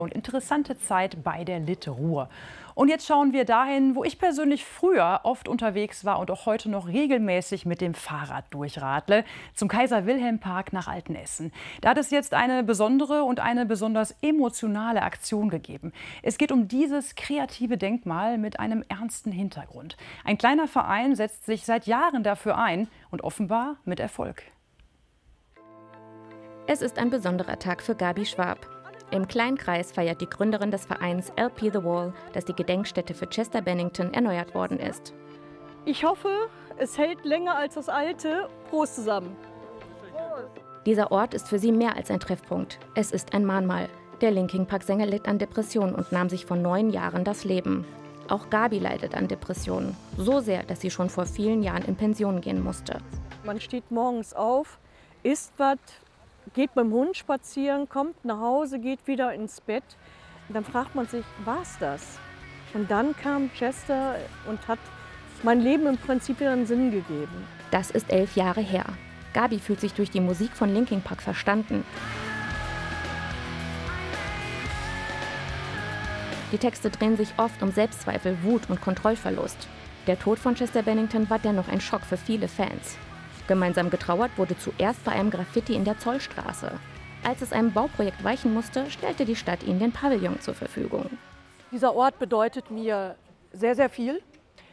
Und interessante Zeit bei der Litruhr. Und jetzt schauen wir dahin, wo ich persönlich früher oft unterwegs war und auch heute noch regelmäßig mit dem Fahrrad durchradle, zum Kaiser-Wilhelm-Park nach Altenessen. Da hat es jetzt eine besondere und eine besonders emotionale Aktion gegeben. Es geht um dieses kreative Denkmal mit einem ernsten Hintergrund. Ein kleiner Verein setzt sich seit Jahren dafür ein und offenbar mit Erfolg. Es ist ein besonderer Tag für Gabi Schwab. Im kleinen Kreis feiert die Gründerin des Vereins LP The Wall, dass die Gedenkstätte für Chester Bennington erneuert worden ist. Ich hoffe, es hält länger als das alte. Prost zusammen. Dieser Ort ist für sie mehr als ein Treffpunkt. Es ist ein Mahnmal. Der Linkin Park-Sänger litt an Depressionen und nahm sich vor 9 Jahren das Leben. Auch Gabi leidet an Depressionen. So sehr, dass sie schon vor vielen Jahren in Pension gehen musste. Man steht morgens auf, isst was, geht mit dem Hund spazieren, kommt nach Hause, geht wieder ins Bett. Und dann fragt man sich, war's das? Und dann kam Chester und hat mein Leben im Prinzip wieder einen Sinn gegeben. Das ist 11 Jahre her. Gabi fühlt sich durch die Musik von Linkin Park verstanden. Die Texte drehen sich oft um Selbstzweifel, Wut und Kontrollverlust. Der Tod von Chester Bennington war dennoch ein Schock für viele Fans. Gemeinsam getrauert wurde zuerst bei einem Graffiti in der Zollstraße. Als es einem Bauprojekt weichen musste, stellte die Stadt ihnen den Pavillon zur Verfügung. Dieser Ort bedeutet mir sehr, sehr viel.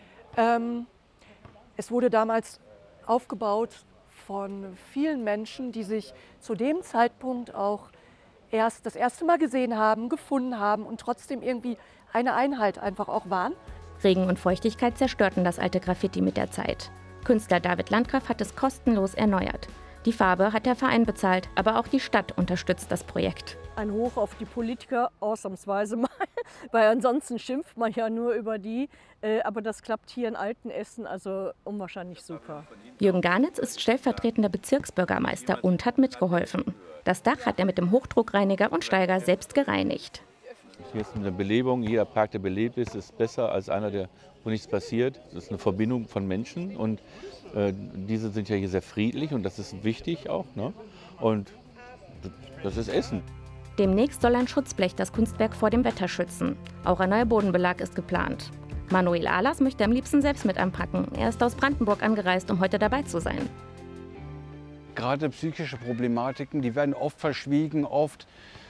Es wurde damals aufgebaut von vielen Menschen, die sich zu dem Zeitpunkt auch erst das erste Mal gesehen haben, gefunden haben und trotzdem irgendwie eine Einheit einfach auch waren. Regen und Feuchtigkeit zerstörten das alte Graffiti mit der Zeit. Künstler David Landgraf hat es kostenlos erneuert. Die Farbe hat der Verein bezahlt, aber auch die Stadt unterstützt das Projekt. Ein Hoch auf die Politiker, ausnahmsweise mal, weil ansonsten schimpft man ja nur über die. Aber das klappt hier in Altenessen also unwahrscheinlich super. Jürgen Garnitz ist stellvertretender Bezirksbürgermeister und hat mitgeholfen. Das Dach hat er mit dem Hochdruckreiniger und Steiger selbst gereinigt. Hier ist eine Belebung, jeder Park, der belebt ist besser als einer, wo nichts passiert. Das ist eine Verbindung von Menschen und diese sind ja hier sehr friedlich und das ist wichtig auch. Ne? Und das ist Essen. Demnächst soll ein Schutzblech das Kunstwerk vor dem Wetter schützen. Auch ein neuer Bodenbelag ist geplant. Manuel Ahlers möchte am liebsten selbst mit anpacken. Er ist aus Brandenburg angereist, um heute dabei zu sein. Gerade psychische Problematiken, die werden oft verschwiegen, oft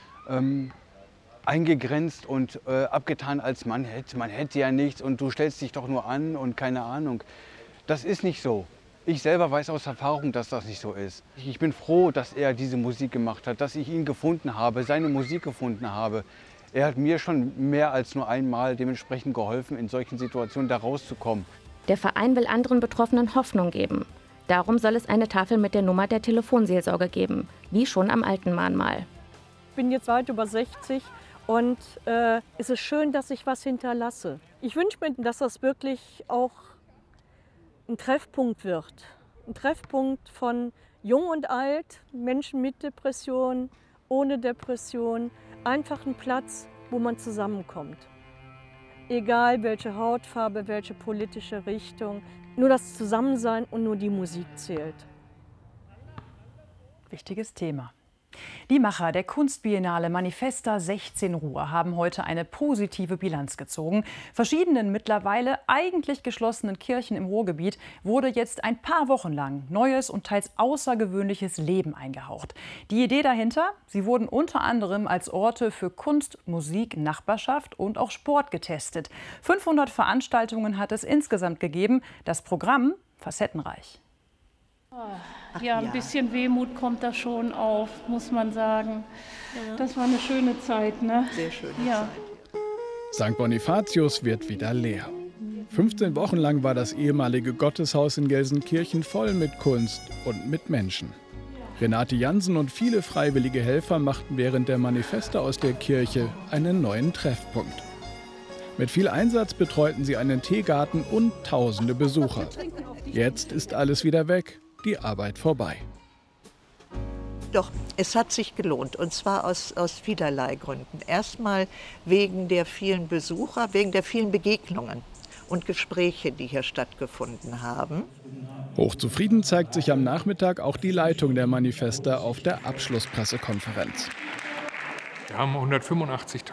eingegrenzt und abgetan als man hätte ja nichts und du stellst dich doch nur an und keine Ahnung. Das ist nicht so. Ich selber weiß aus Erfahrung, dass das nicht so ist. Ich bin froh, dass er diese Musik gemacht hat, dass ich ihn gefunden habe, seine Musik gefunden habe. Er hat mir schon mehr als nur einmal dementsprechend geholfen, in solchen Situationen da rauszukommen. Der Verein will anderen Betroffenen Hoffnung geben. Darum soll es eine Tafel mit der Nummer der Telefonseelsorge geben, wie schon am alten Mahnmal. Ich bin jetzt weit über 60 und es ist schön, dass ich was hinterlasse. Ich wünsche mir, dass das wirklich auch ein Treffpunkt wird. Ein Treffpunkt von Jung und Alt, Menschen mit Depression, ohne Depression. Einfach ein Platz, wo man zusammenkommt. Egal welche Hautfarbe, welche politische Richtung. Nur das Zusammensein und nur die Musik zählt. Wichtiges Thema. Die Macher der Kunstbiennale Manifesta 16 Ruhr haben heute eine positive Bilanz gezogen. Verschiedenen mittlerweile eigentlich geschlossenen Kirchen im Ruhrgebiet wurde jetzt ein paar Wochen lang neues und teils außergewöhnliches Leben eingehaucht. Die Idee dahinter? Sie wurden unter anderem als Orte für Kunst, Musik, Nachbarschaft und auch Sport getestet. 500 Veranstaltungen hat es insgesamt gegeben. Das Programm facettenreich. Ja, ein bisschen Wehmut kommt da schon auf, muss man sagen. Ja. Das war eine schöne Zeit, ne? Sehr schöne Zeit. St. Bonifatius wird wieder leer. 15 Wochen lang war das ehemalige Gotteshaus in Gelsenkirchen voll mit Kunst und mit Menschen. Renate Jansen und viele freiwillige Helfer machten während der Manifesta aus der Kirche einen neuen Treffpunkt. Mit viel Einsatz betreuten sie einen Teegarten und tausende Besucher. Jetzt ist alles wieder weg. Die Arbeit vorbei. Doch, es hat sich gelohnt, und zwar aus vielerlei Gründen. Erstmal wegen der vielen Besucher, wegen der vielen Begegnungen und Gespräche, die hier stattgefunden haben. Hochzufrieden zeigt sich am Nachmittag auch die Leitung der Manifesta auf der Abschlusspressekonferenz. Wir haben 185.000